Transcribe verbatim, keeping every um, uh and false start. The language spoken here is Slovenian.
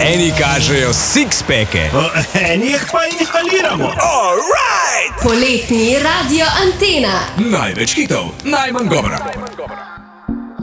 Eni kažejo six-packe, Eni jih pa inhaliramo. alright! Poletni radio Antena. Največ hitov, najmanj govora.